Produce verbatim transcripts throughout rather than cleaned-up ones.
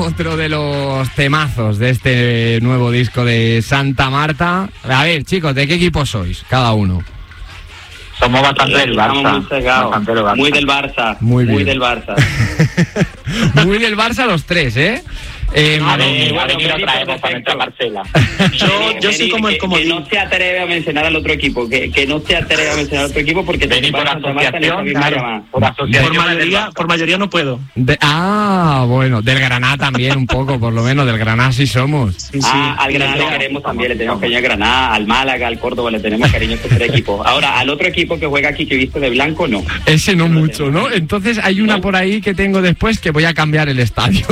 otro de los temazos de este nuevo disco de Santa Marta. A ver, chicos, ¿de qué equipo sois cada uno? Somos bastante del Barça. Muy, bastante del Barça. Muy del Barça. Muy, muy del Barça. Muy del Barça los tres, ¿eh? Eh, a ver, a ver, lo traemos para nuestra parcela. Yo, yo soy como el como que no se atreve a mencionar al otro equipo, que, que no se atreve a mencionar al otro equipo porque te por asociación, claro, por asociación. Por mayoría, por mayoría no puedo. De, ah, bueno, del Granada también un poco, por lo menos, del Granada sí somos. Sí, sí. Ah, al Granada le queremos también, le tenemos cariño a Granada, al Málaga, al Córdoba, le tenemos cariño a estos tres equipos. Ahora, al otro equipo que juega aquí, que viste de blanco, no. Ese no mucho, ¿no? Entonces hay una por ahí que tengo después que voy a cambiar el estadio.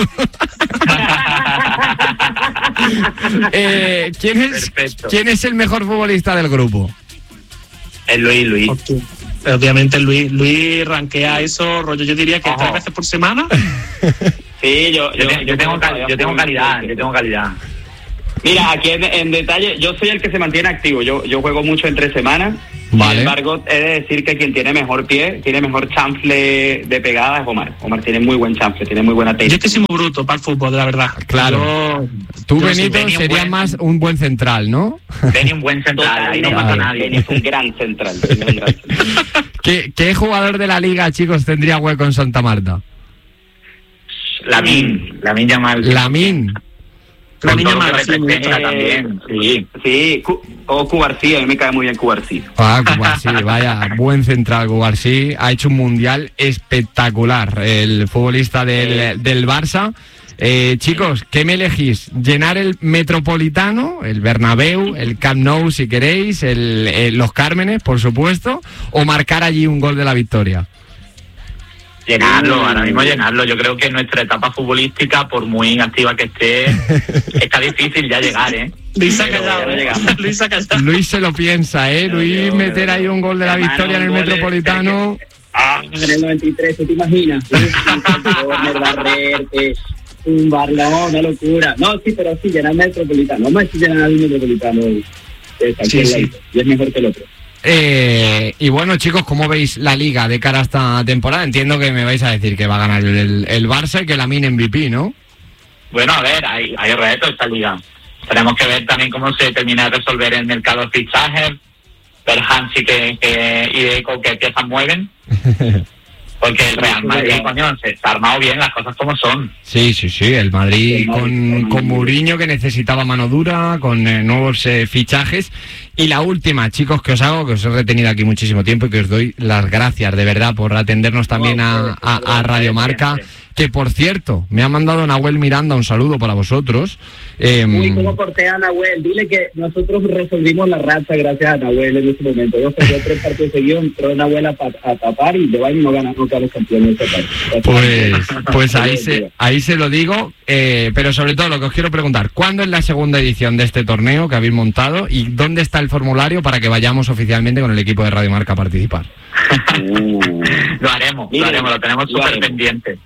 eh, ¿quién, es, ¿Quién es el mejor futbolista del grupo? El Luis, Luis. Okay. Obviamente Luis, Luis ranquea eso, rollo, yo diría que Ojo. tres veces por semana. Sí, yo, yo, yo, yo, yo tengo, cal, yo tengo calidad, yo tengo calidad. Mira, aquí en, en detalle, yo soy el que se mantiene activo, yo, yo juego mucho entre semanas. Vale. Sin embargo, he de decir que quien tiene mejor pie, tiene mejor chanfle de pegada es Omar. Omar tiene muy buen chanfle, tiene muy buena técnica. Yo estoy muy bruto para el fútbol, la verdad. Claro. Yo, Tú, yo Benito, serías buen... más un buen central, ¿no? Benny un buen central, Total, ahí no pasa nadie. Benny es un gran central. Un gran central. ¿Qué, ¿Qué jugador de la liga, chicos, tendría hueco en Santa Marta? Lamin, Lamin Yamal. Lamin. La niña más representa también, sí. Sí, o Cubarsí, a mí me cae muy bien Cubarsí. Ah, Cubarsí, vaya, buen central Cubarsí. Ha hecho un mundial espectacular, el futbolista del, del Barça. Eh, chicos, ¿qué me elegís? ¿Llenar el Metropolitano, el Bernabéu, el Camp Nou si queréis, el, el, los Cármenes, por supuesto, o marcar allí un gol de la victoria? Llenarlo, ahora mismo llenarlo. Yo creo que nuestra etapa futbolística, por muy activa que esté, está difícil ya llegar, ¿eh? Luis ha callado, ¿eh? Luis ha callado. Luis se lo piensa, ¿eh? Luis meter ahí un gol de la victoria en el Metropolitano. Ah, en el noventa y tres, ¿te imaginas? Un bar, no, una locura. No, sí, pero sí, llenar el Metropolitano. Vamos a decir llenar el Metropolitano. Sí, sí. Y es mejor que el otro. Eh, y bueno, chicos, ¿cómo veis la liga de cara a esta temporada? Entiendo que me vais a decir que va a ganar el, el Barça y que Lamine M V P, ¿no? Bueno, a ver, hay, hay retos esta liga. Tenemos que ver también cómo se termina de resolver el mercado de fichajes, ver Hansi que, que, y Deco que piezas mueven. Porque el Real Madrid, coño, se está armado bien, las cosas como son. Sí, sí, sí, el Madrid con, con Mourinho, que necesitaba mano dura, con eh, nuevos eh, fichajes. Y la última, chicos, que os hago, que os he retenido aquí muchísimo tiempo y que os doy las gracias, de verdad, por atendernos también a, a, a Radio Marca. Que, por cierto, me ha mandado Nahuel Miranda un saludo para vosotros. Eh, Uy, ¿cómo portea a Nahuel? Dile que nosotros resolvimos la racha gracias a Nahuel en ese momento. Yo perdió tres partidos seguidos, entró Nahuel a, a tapar y de Bayern no gana nunca los campeones de este país. Pues, pues ahí, se, ahí se lo digo, eh, pero sobre todo lo que os quiero preguntar, ¿cuándo es la segunda edición de este torneo que habéis montado y dónde está el formulario para que vayamos oficialmente con el equipo de Radio Marca a participar? Uh, lo haremos, lo haremos, lo tenemos súper pendiente.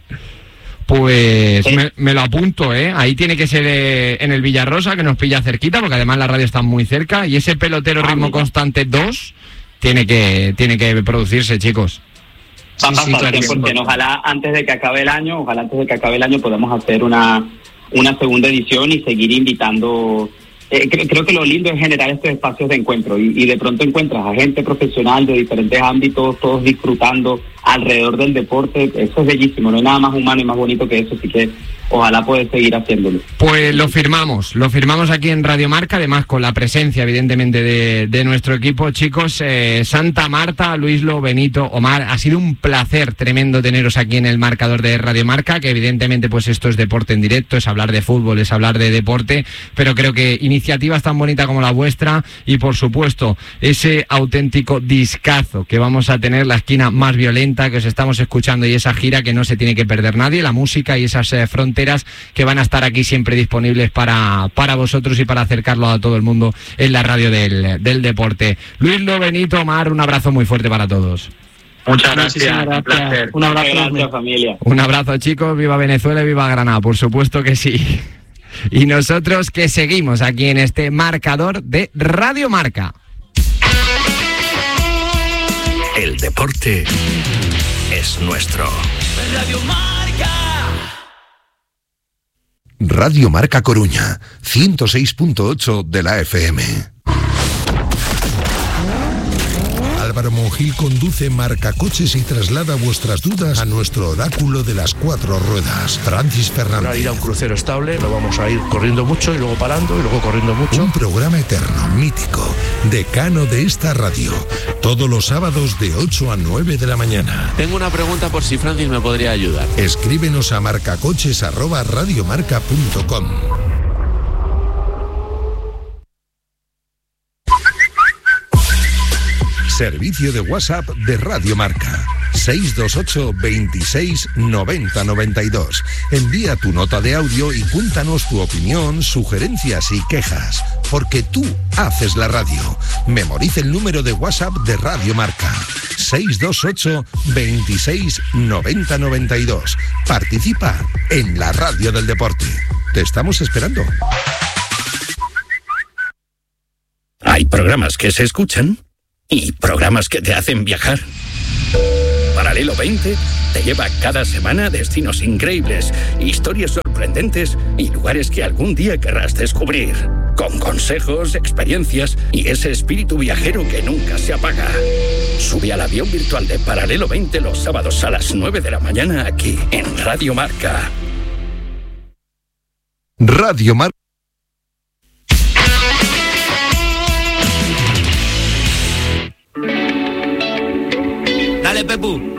Pues me, me lo apunto, ¿eh? Ahí tiene que ser eh, en el Villarrosa, que nos pilla cerquita, porque además la radio está muy cerca. Y ese pelotero ritmo constante dos tiene que, tiene que producirse, chicos. Va a pasar cien por ciento. Ojalá antes de que acabe el año, ojalá antes de que acabe el año podamos hacer una, una segunda edición y seguir invitando. Eh, creo, creo que lo lindo es generar estos espacios de encuentro y, y de pronto encuentras a gente profesional de diferentes ámbitos, todos disfrutando alrededor del deporte. Eso es bellísimo, no hay nada más humano y más bonito que eso, así que ojalá puedas seguir haciéndolo. Pues lo firmamos, lo firmamos aquí en Radio Marca, además con la presencia evidentemente de, de nuestro equipo, chicos. eh, Santa Marta, Luislo, Benito, Omar, ha sido un placer tremendo teneros aquí en el marcador de Radio Marca, que evidentemente pues esto es deporte en directo, es hablar de fútbol, es hablar de deporte, pero creo que iniciativas tan bonitas como la vuestra y por supuesto ese auténtico discazo que vamos a tener, la esquina más violenta que os estamos escuchando y esa gira que no se tiene que perder nadie, la música y esas eh, fronteras que van a estar aquí siempre disponibles para, para vosotros y para acercarlo a todo el mundo en la radio del, del deporte. Luislo, Benito, Omar, un abrazo muy fuerte para todos. Muchas gracias, gracias. Un placer. Un abrazo, gracias, familia. Un abrazo, chicos, viva Venezuela y viva Granada, por supuesto que sí. Y nosotros que seguimos aquí en este marcador de Radio Marca. El deporte es nuestro. Radio Marca. Radio Marca Coruña, ciento seis punto ocho de la F M. Álvaro Monjil conduce Marcacoches y traslada vuestras dudas a nuestro oráculo de las cuatro ruedas, Francis Fernández. Para ir a un crucero estable, lo vamos a ir corriendo mucho y luego parando y luego corriendo mucho. Un programa eterno, mítico, decano de esta radio, todos los sábados de ocho a nueve de la mañana. Tengo una pregunta por si Francis me podría ayudar. Escríbenos a marcacoches arroba radiomarca punto com. Servicio de WhatsApp de Radio Marca. seis dos ocho, veintiséis, noventa, noventa y dos. Envía tu nota de audio y cuéntanos tu opinión, sugerencias y quejas. Porque tú haces la radio. Memoriza el número de WhatsApp de Radio Marca. seis dos ocho, veintiséis, noventa, noventa y dos. Participa en la radio del deporte. Te estamos esperando. Hay programas que se escuchan y programas que te hacen viajar. Paralelo veinte te lleva cada semana a destinos increíbles, historias sorprendentes y lugares que algún día querrás descubrir. Con consejos, experiencias y ese espíritu viajero que nunca se apaga. Sube al avión virtual de Paralelo veinte los sábados a las nueve de la mañana aquí en Radio Marca. Radio Marca. Dale, Pepu.